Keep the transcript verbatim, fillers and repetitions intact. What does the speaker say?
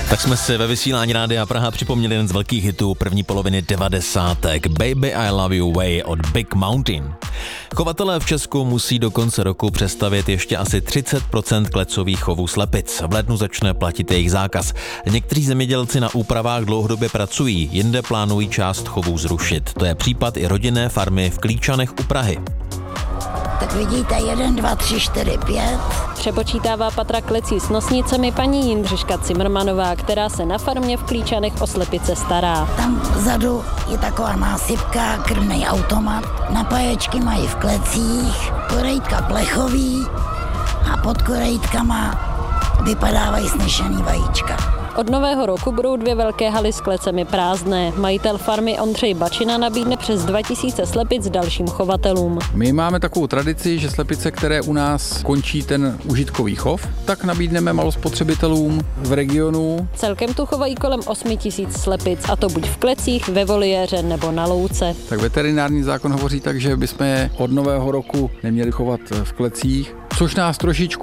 Tak jsme si ve vysílání Rádia Praha připomněli jeden z velkých hitů první poloviny devadesátek. Baby I Love You Way od Big Mountain. Chovatelé v Česku musí do konce roku přestavět ještě asi třicet procent klecových chovů slepic. V lednu začne platit jejich zákaz. Někteří zemědělci na úpravách dlouhodobě pracují, jinde plánují část chovů zrušit. To je případ i rodinné farmy v Klíčanech u Prahy. Tak vidíte, jeden, dva, tři, čtyři, pět. Přepočítává patra klecí s nosnicemi paní Jindřiška Cimrmanová, která se na farmě v Klíčanech o slepice stará. Tam vzadu je taková násypka, krmný automat, napáječky mají v klecích, korejtka plechový a pod korejtkama vypadávají snesený vajíčka. Od nového roku budou dvě velké haly s klecemi prázdné. Majitel farmy Ondřej Bačina nabídne přes dva tisíce slepic dalším chovatelům. My máme takovou tradici, že slepice, které u nás končí ten užitkový chov, tak nabídneme malospotřebitelům v regionu. Celkem tu chovají kolem osm tisíc slepic, a to buď v klecích, ve voliéře nebo na louce. Tak veterinární zákon hovoří tak, že bychom je od nového roku neměli chovat v klecích, což nás trošičku